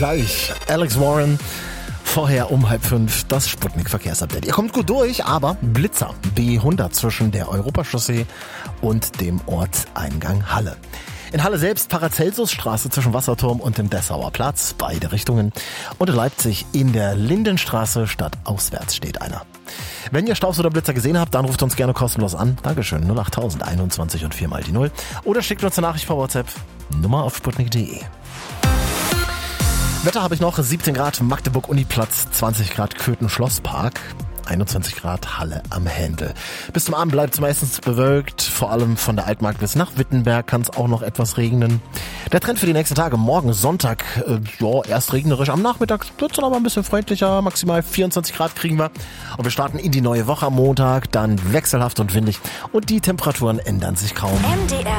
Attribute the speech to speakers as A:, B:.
A: gleich Alex Warren. Vorher um 4:30 das Sputnik-Verkehrsupdate. Ihr kommt gut durch, aber Blitzer. B100 zwischen der Europachaussee und dem Ortseingang Halle. In Halle selbst Paracelsusstraße zwischen Wasserturm und dem Dessauer Platz, beide Richtungen. Und in Leipzig in der Lindenstraße stadtauswärts steht einer. Wenn ihr Staus oder Blitzer gesehen habt, dann ruft uns gerne kostenlos an. Dankeschön, 08000 21 und 4 mal die 0. Oder schickt uns eine Nachricht per WhatsApp, Nummer auf sputnik.de. Wetter habe ich noch, 17 Grad Magdeburg Uniplatz, 20 Grad Köthen Schlosspark, 21 Grad Halle am Händel. Bis zum Abend bleibt es meistens bewölkt, vor allem von der Altmark bis nach Wittenberg kann es auch noch etwas regnen. Der Trend für die nächsten Tage, morgen Sonntag, erst regnerisch, am Nachmittag wird es dann aber ein bisschen freundlicher, maximal 24 Grad kriegen wir. Und wir starten in die neue Woche am Montag, dann wechselhaft und windig und die Temperaturen ändern sich kaum.
B: MDR